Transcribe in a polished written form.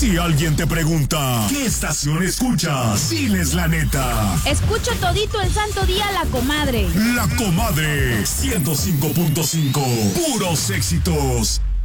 Si alguien te pregunta, ¿qué estación escuchas? Diles la neta. Escucho todito el santo día La Comadre. La Comadre, 105.5. Puros éxitos.